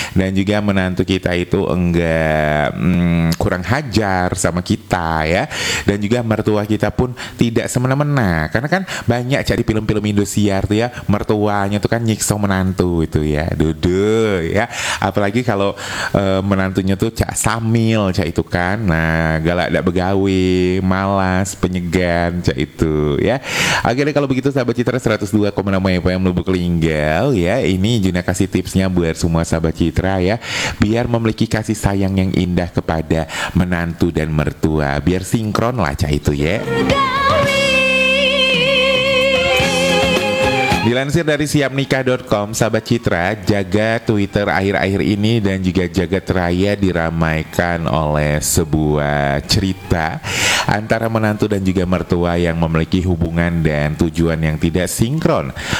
dan juga menantu kita itu enggak kurang hajar sama kita ya, dan juga mertua kita pun tidak semena-mena, karena kan banyak cak di film-film Indosiar tuh ya, mertuanya tuh kan nyiksa menantu itu ya, dudu ya, apalagi kalau menantunya tuh cak samil cak itu kan, nah galak dak begawe, malas, penyegan cak itu ya. Oke deh, kalau begitu sahabat Citra 102,6 FM Lubuk Linggau ya, ini Juna kasih tipsnya buat semua sahabat Citra ya, biar memiliki kasih sayang yang indah kepada menantu dan mertua, biar sinkron lah cak itu ya. Dilansir dari siapnikah.com, sahabat Citra, jaga Twitter akhir-akhir ini dan juga jagat raya diramaikan oleh sebuah cerita antara menantu dan juga mertua yang memiliki hubungan dan tujuan yang tidak sinkron.